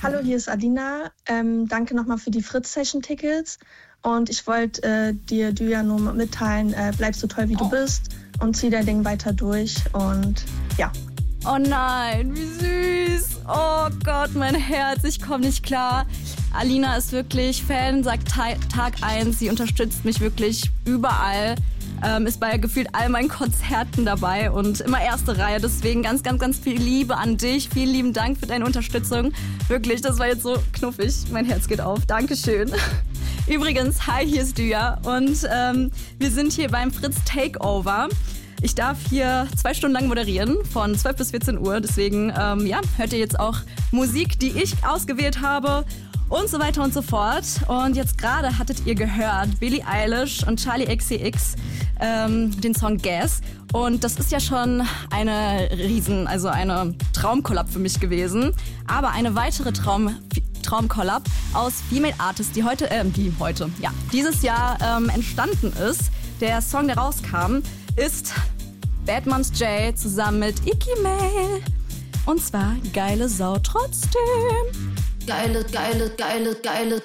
Hallo, hier ist Alina. Danke nochmal für die Fritz-Session-Tickets. Und ich wollte dir Düja nur mitteilen, bleib so toll, wie du bist und zieh dein Ding weiter durch. Und ja. Oh nein, wie süß. Oh Gott, mein Herz, ich komme nicht klar. Alina ist wirklich Fan, sagt Tag 1. Sie unterstützt mich wirklich überall. Ist bei gefühlt all meinen Konzerten dabei und immer erste Reihe. Deswegen ganz, ganz, ganz viel Liebe an dich. Vielen lieben Dank für deine Unterstützung. Wirklich, das war jetzt so knuffig. Mein Herz geht auf. Dankeschön. Übrigens, hi, hier ist Düja und wir sind hier beim Fritz Takeover. Ich darf hier 2 Stunden lang moderieren, von 12 bis 14 Uhr. Deswegen hört ihr jetzt auch Musik, die ich ausgewählt habe. Und so weiter und so fort. Und jetzt gerade hattet ihr gehört Billie Eilish und Charli XCX, den Song Gas. Und das ist ja schon eine eine Traumkollab für mich gewesen. Aber eine weitere Traumkollab aus Female Artists, die dieses Jahr entstanden ist. Der Song, der rauskam, ist Bad Moms J zusammen mit Icky Mail. Und zwar Geile Sau trotzdem. Geile